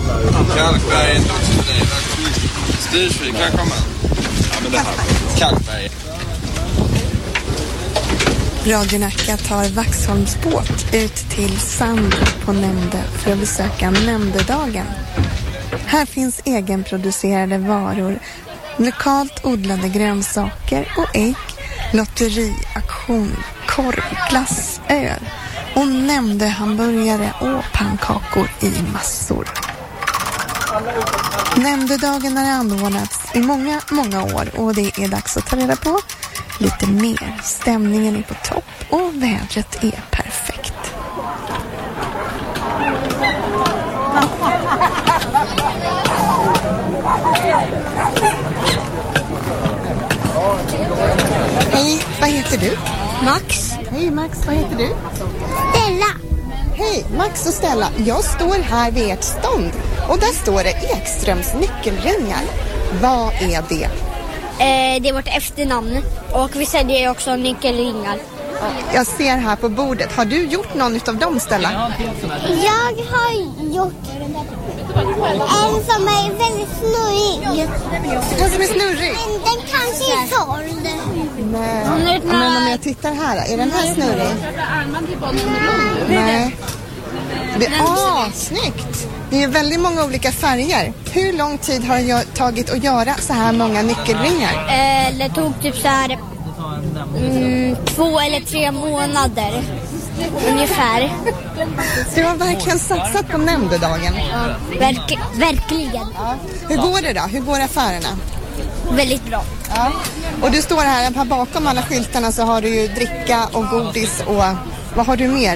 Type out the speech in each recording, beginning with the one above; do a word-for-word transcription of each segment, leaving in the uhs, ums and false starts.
Kalkberget också för dig. Styrsvik, välkommen. Ja, men det här. Kalkberget. Radio Nacka tar Vaxholmsbåt ut till Sand på Nämnde för att besöka Nämndedagen. Här finns egenproducerade varor, lokalt odlade grönsaker och ägg, lotteriaktion, korv, glass, öl och Nämnde hamburgare och pannkakor i massor. Nämndedagen har anordnats i många, många år och det är dags att ta reda på lite mer. Stämningen är på topp och vädret är perfekt. Hej, vad heter du? Max. Hej Max, vad heter du? Stella. Hej, Max och Stella. Jag står här vid ert stånd och där står det Ekströms nyckelringar. Vad är det? Eh, det är vårt efternamn och vi säljer också nyckelringar. Jag ser här på bordet. Har du gjort någon av dem, Stella? Jag har gjort en som är väldigt snurrig. En som är snurrig? Men den kanske är såld. Nej. Ja, men om jag tittar här, är den här snurrig? Nej. Det är ah, snyggt. Det är väldigt många olika färger. Hur lång tid har det tagit att göra så här många nyckelringar? Eh, det tog typ så här mm, två eller tre månader ungefär. Du har verkligen satsat på Nämndedagen. Ja, verk, verkligen. Ja. Hur går det då? Hur går affärerna? Väldigt bra. Ja. Och du står här, här bakom alla skyltarna så har du ju dricka och godis och vad har du mer?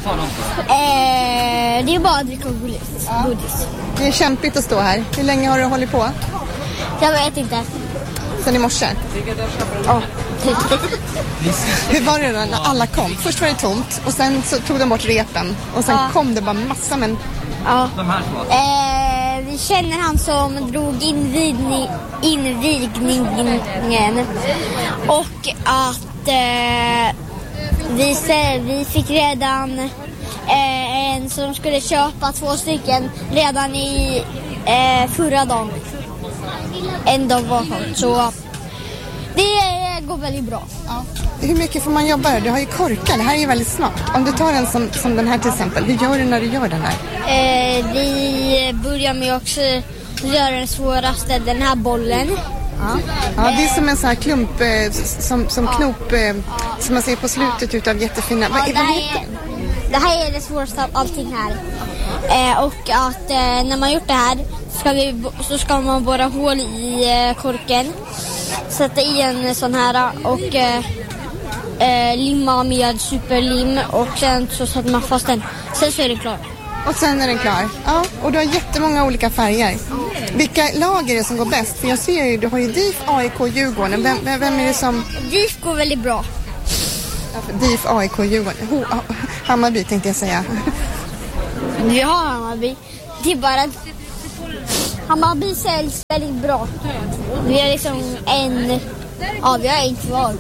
Eh, det är bara dricka och godis. Ja. godis. Det är kämpigt att stå här. Hur länge har du hållit på? Jag vet inte. Sen i morse? Ja. Hur var det då när alla kom? Först var det tomt och sen så tog de bort repen och sen ja. kom det bara massa men... Ja. Eh, vi känner han som drog invigning, invigningen och att eh, vi, vi fick redan eh, en som skulle köpa två stycken redan i eh, förra dagen. En dag var han, så det går väldigt bra. Ja. Hur mycket får man jobba här? Du har ju korkar, det här är ju väldigt smart. Om du tar en som, som den här till exempel, hur gör du när du gör den här? Eh, vi börjar med också göra den svåraste, den här bollen. Ja, ja det är som en sån här klump, eh, som, som knop, eh, som man ser på slutet utav jättefina... Ja, vad, det, vad här heter är, det här är det svåraste av allting här. Eh, och att eh, när man gjort det här ska vi, så ska man borra hål i eh, korken. Sätta i en sån här och eh, eh, limma med superlim och sen så sätter man fast den. Sen så är det klart. Och sen är den klar. Ja, och du har jättemånga olika färger. Vilka lag är det som går bäst? För jag ser ju, du har ju D I F, A I K, Djurgården. Vem, vem, vem är det som... D I F går väldigt bra. D I F, A I K, Djurgården. Ho, Hammarby tänkte jag säga. Vi har Hammarby. Det är bara att Hammarby säljs väldigt bra. Vi har liksom en... Ja, vi har en kvar.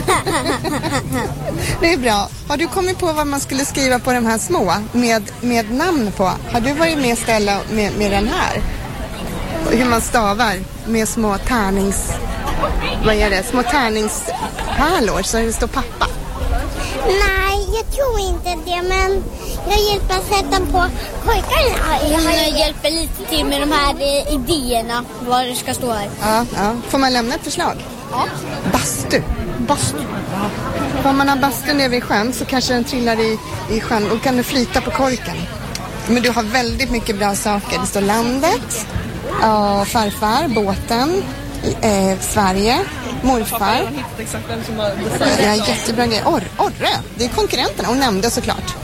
Det är bra. Har du kommit på vad man skulle skriva på de här små med, med namn på? Har du varit med ställa med, med den här? Hur man stavar med små tärnings... Vad är det? Små tärningspärlor så det står pappa. Nej, jag tror inte det, men jag hjälper att sätta på korkarna. Jag hjälper lite till med de här idéerna, vad det ska stå här. Ja, ja. Får man lämna ett förslag? Ja. Bastu. Bastu. Om man har bastu nere i sjön så kanske den trillar i, i sjön och kan du flyta på korken. Men du har väldigt mycket bra saker. Det står landet, ja, farfar, båten, eh, Sverige, morfar. Det är jättebra grejer. Or, Orre, det är konkurrenterna och Nämnde såklart.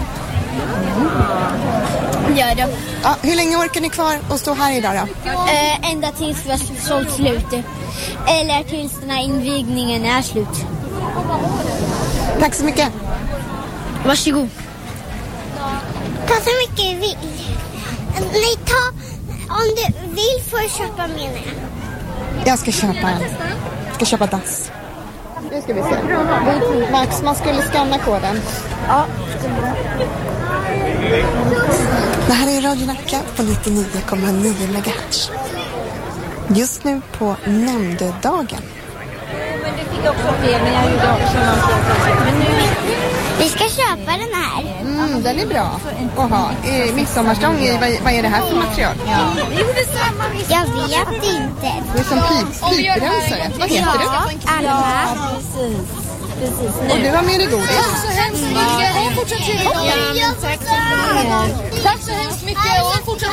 Gör det. Ja, hur länge orkar ni kvar att stå här idag då? Eh, ända tills vi har sålt slut. Eller tills den här invigningen är slut. Tack så mycket. Varsågod. Ta så mycket du vill. Nej, ta, om du vill får du köpa med mig. Jag ska köpa en. Jag ska köpa dass. Nu ska vi se. Max, man skulle scanna koden. Ja. Det här är Radio Nacka på nittionio komma nio megahertz. Just nu på nämndedagen. Men du fick också fler, men jag gjorde också någonting. Vi ska köpa den här. Mm, den är bra att ha. I midsommarstång, i, vad, vad är det här för material? Ja. Jag vet inte. Det är som pip, piprensare. Vad heter du? Alma. Och du har med dig godis. Tack så hemskt mycket. Och fortsätt trevligt. Ja, tack så mycket. Tack så hemskt mycket. Och fortsätt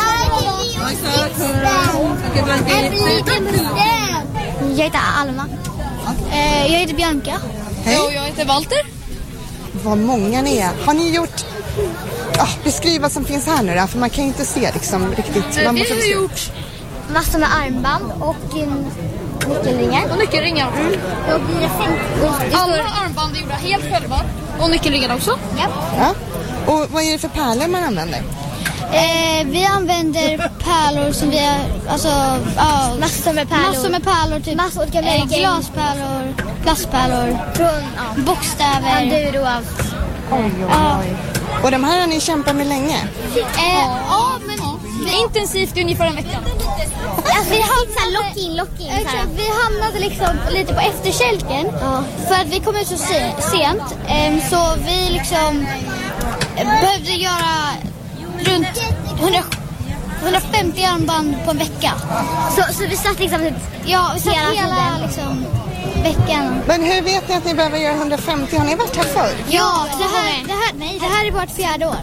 Jag heter Alma. Jag heter Bianca. Hej. Och jag heter Walter. Vad många ni är. Har ni gjort... Ah, beskriv vad som finns här nu då, för man kan inte se liksom riktigt. Man Vi måste har beskriva. gjort Massor med armband och nyckelringar. och nyckelringar. Då blir det femtio. Alla armband är gjorda helt själva. Och nyckelringar också. Ja. Ja. Och vad är det för pärlor man använder? Eh, vi använder pärlor som vi har, alltså, ja, Massor med pärlor. massor med pärlor, typ Massor olika eh, märken. glaspärlor, plastpärlor, Från ja. bokstäver. Enduro och allt. Oj, oj, oj. Och de här har ni kämpat med länge? Eh, ja, men Intensivt ungefär en vecka. Alltså, vi har så här lock-in, lock-in. Så här. vi hamnade liksom lite på efterkälken Ja. för att vi kom ut så se- sent. Eh, så vi liksom eh, behövde göra runt hundra, hundrafemtio armband på en vecka. Så, så vi satt liksom typ Ja, vi satt Hela hela, tiden. liksom, veckan. Men hur vet ni att ni behöver göra hundrafemtio? Har ni varit här förr? Ja, det här, det här, nej, det här är vårt fjärde år.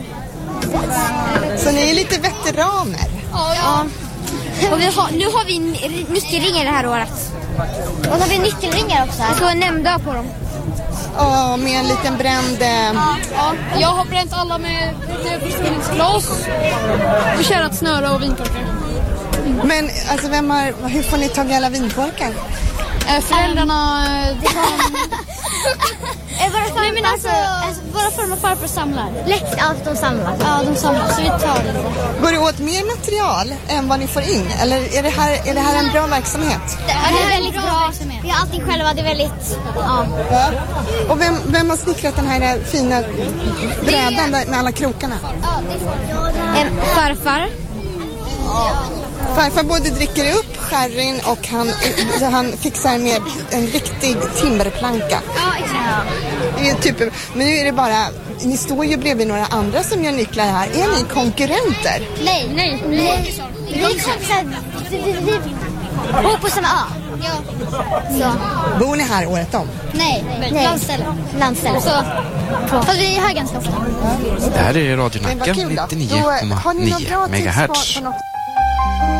Så ni är lite veteraner. Ja. Och vi har, nu har vi ny- nyckelringar det här året. Och så har vi nyckelringar också. Det står en nämndag på dem. Och med en liten bränd... Eh, Ja, jag har bränt alla med försvinningsglas, förkärat snöre och vinkorkar. men alltså, vem har, hur får ni tag i alla vinkorkar? Eh, föräldrarna... eh, de har- Eh, våra farmor, Nej, men alltså, alltså, våra farmor och farfar samlar. lätt allt de samlar. Ja, de samlar, så vi tar lite. Går det åt mer material än vad ni får in? Eller är det här, är det här en bra verksamhet? Ja, det är väldigt bra. Vi har allting själva, det är väldigt... Ja. Ja. Och vem, vem har snickrat den här fina brädan där med alla krokarna? Eh, farfar. Farfar både dricker upp sherryn och han, han fixar med en riktig timmerplanka. Ja, exakt. Det är typ, men nu är det bara, ni står ju bredvid några andra som gör nycklar här. Är ni konkurrenter? Nej, nej. nej. Vi är kompisar. Vi, vi, vi bor på samma ö. Ja. Så. Bor ni här året om? Nej, Nej. landställe. Landställe. Så, fast vi är här ganska ofta. Det här är Radio Men vad Nacka kul då. nittionio Då komma har ni något nio bra tips på, megahertz. på något